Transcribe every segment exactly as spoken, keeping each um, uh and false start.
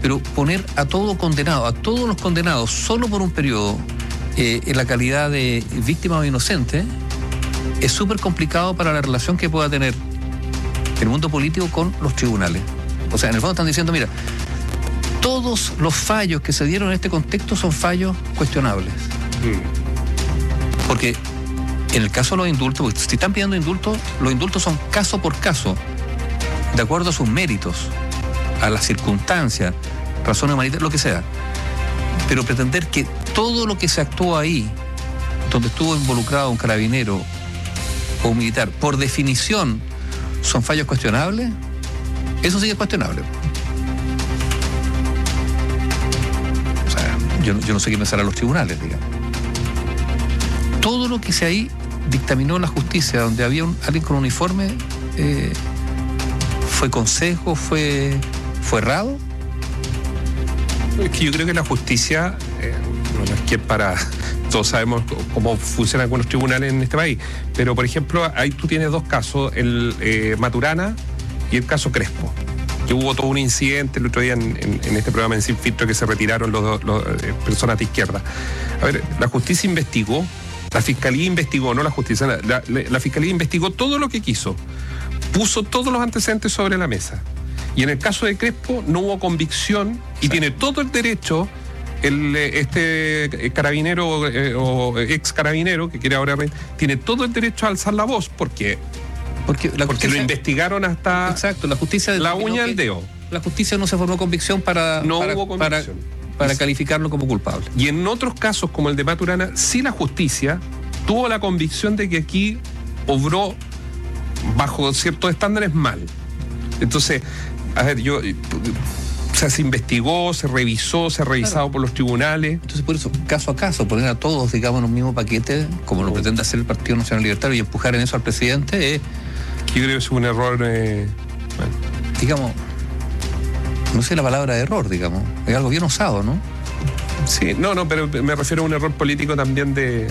Pero poner a todo condenado, a todos los condenados, solo por un periodo, eh, en la calidad de víctima o inocente, es súper complicado para la relación que pueda tener el mundo político con los tribunales. O sea, en el fondo están diciendo, mira, todos los fallos que se dieron en este contexto son fallos cuestionables. Mm. Porque en el caso de los indultos, porque si están pidiendo indultos, los indultos son caso por caso, de acuerdo a sus méritos, a las circunstancias, razones humanitarias, lo que sea. Pero pretender que todo lo que se actuó ahí, donde estuvo involucrado un carabinero o un militar, por definición, son fallos cuestionables, eso sí es cuestionable. O sea, yo, yo no sé qué pensar a los tribunales, digamos. Todo lo que se ahí dictaminó la justicia, donde había un, alguien con uniforme, eh, fue consejo, fue, fue errado. Es que yo creo que la justicia, eh, no es que para... Todos sabemos cómo funcionan algunos tribunales en este país, pero por ejemplo, ahí tú tienes dos casos, el eh, Maturana y el caso Crespo, que hubo todo un incidente el otro día en, en, en este programa en Sin Filtro, que se retiraron los, los eh, personas de izquierda. A ver, la justicia investigó, la fiscalía investigó, no la justicia, la, la, la fiscalía investigó todo lo que quiso, puso todos los antecedentes sobre la mesa. Y en el caso de Crespo no hubo convicción y sí. Tiene todo el derecho el este carabinero eh, o ex carabinero que quiere ahora tiene todo el derecho a alzar la voz porque porque, la porque lo investigaron hasta exacto la justicia la uña del dedo. La justicia no se formó convicción para no para, hubo convicción para, para calificarlo como culpable. Y en otros casos como el de Maturana sí la justicia tuvo la convicción de que aquí obró bajo ciertos estándares mal. Entonces, a ver, yo o sea, se investigó, se revisó, se ha revisado claro. por los tribunales. Entonces, por eso, caso a caso, poner a todos, digamos, en un mismo paquete, como lo oh. pretende hacer el Partido Nacional Libertario, y empujar en eso al presidente, es... Yo creo que es un error... Eh, bueno. Digamos, no sé la palabra de error, digamos. Es algo bien osado, ¿no? Sí, no, no, pero me refiero a un error político también de...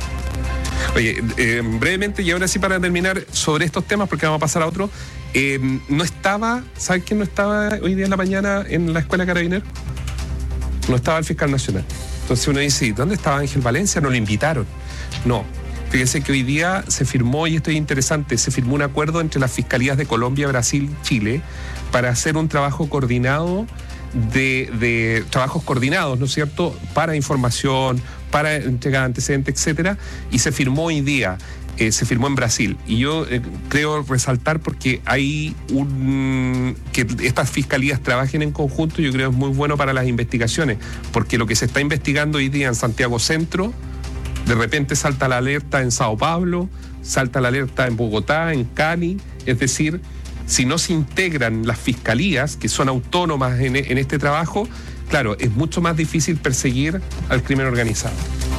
Oye, eh, brevemente, y ahora sí para terminar sobre estos temas, porque vamos a pasar a otro... Eh, no estaba, ¿sabes quién no estaba hoy día en la mañana en la Escuela Carabinero? No estaba el fiscal nacional. Entonces uno dice, ¿dónde estaba Ángel Valencia? No lo invitaron. No, fíjense que hoy día se firmó, y esto es interesante, se firmó un acuerdo entre las fiscalías de Colombia, Brasil, Chile, para hacer un trabajo coordinado de, de trabajos coordinados, ¿no es cierto?, para información, para entrega de antecedentes, etcétera, y se firmó hoy día. Eh, se firmó en Brasil, y yo eh, creo resaltar porque hay un que estas fiscalías trabajen en conjunto, yo creo es muy bueno para las investigaciones, porque lo que se está investigando hoy día en Santiago Centro, de repente salta la alerta en Sao Paulo, salta la alerta en Bogotá, en Cali, es decir, si no se integran las fiscalías, que son autónomas en, en este trabajo, claro, es mucho más difícil perseguir al crimen organizado.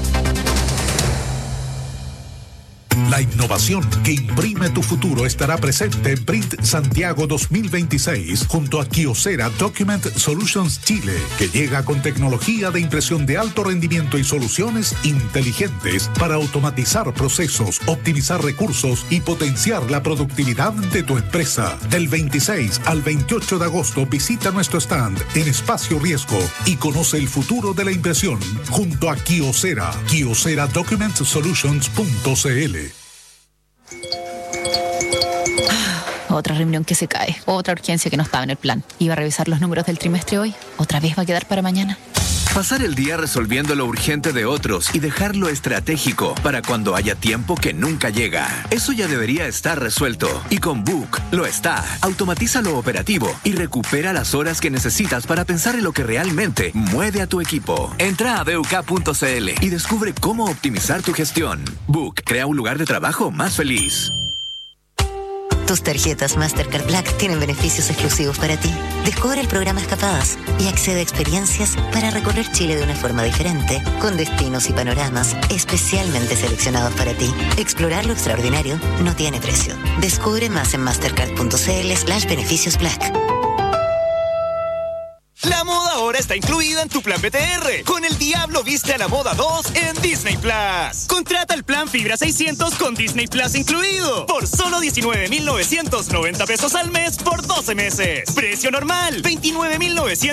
La innovación que imprime tu futuro estará presente en Print Santiago dos mil veintiséis junto a Kyocera Document Solutions Chile, que llega con tecnología de impresión de alto rendimiento y soluciones inteligentes para automatizar procesos, optimizar recursos y potenciar la productividad de tu empresa. Del veintiséis al veintiocho de agosto visita nuestro stand en Espacio Riesgo y conoce el futuro de la impresión junto a Kyocera, kyocera document solutions punto c l. Otra reunión que se cae, otra urgencia que no estaba en el plan. Iba a revisar los números del trimestre hoy, otra vez va a quedar para mañana. Pasar el día resolviendo lo urgente de otros y dejarlo estratégico para cuando haya tiempo que nunca llega. Eso ya debería estar resuelto. Y con Book lo está. Automatiza lo operativo y recupera las horas que necesitas para pensar en lo que realmente mueve a tu equipo. Entra a b u k punto c l y descubre cómo optimizar tu gestión. Book crea un lugar de trabajo más feliz. Tus tarjetas Mastercard Black tienen beneficios exclusivos para ti. Descubre el programa Escapadas y accede a experiencias para recorrer Chile de una forma diferente, con destinos y panoramas especialmente seleccionados para ti. Explorar lo extraordinario no tiene precio. Descubre más en mastercard punto c l slash beneficios black. La moda ahora está incluida en tu plan B T R. Con el Diablo Viste a la Moda dos en Disney Plus. Contrata el plan Fibra seiscientos con Disney Plus incluido. Por solo diecinueve mil novecientos noventa pesos al mes por doce meses. Precio normal, veintinueve mil novecientos.